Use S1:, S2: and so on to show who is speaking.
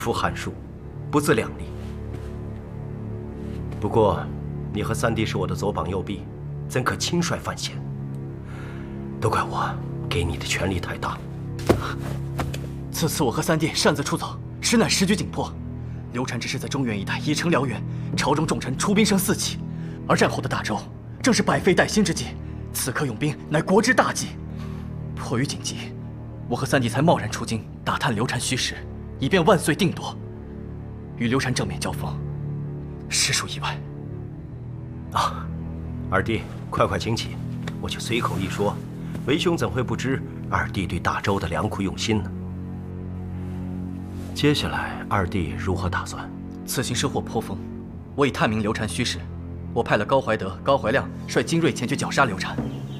S1: 夫汉术，不自量力。不过，你和三弟是我的左膀右臂，怎可轻率犯险？都怪我给你的权力太大。
S2: 此次我和三弟擅自出走，实乃时局紧迫。刘禅只是在中原一带已成燎原，朝中重臣出兵声四起，而战后的大周正是百废待兴之际，此刻用兵乃国之大忌。迫于紧急，我和三弟才贸然出京打探刘禅虚实，以便万岁定夺。与刘禅正面交锋，实属意外。
S1: 啊，二弟，快请起，我就随口一说，为兄怎会不知二弟对大周的良苦用心呢？接下来二弟如何打算？
S2: 此行收获颇丰，我已探明刘禅虚实，我派了高怀德、高怀亮率精锐前去绞杀刘禅。